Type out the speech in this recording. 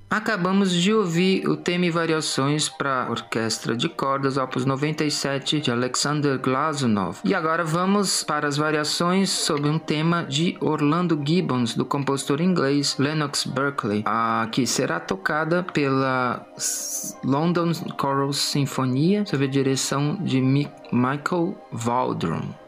Acabamos de ouvir o tema e variações para orquestra de cordas, opus 97 de Alexander Glazunov. E agora vamos para as variações sobre um tema de Orlando Gibbons, do compositor inglês Lennox Berkeley, que será tocada pela London Choral Sinfonia, sob a direção de Michael Waldron.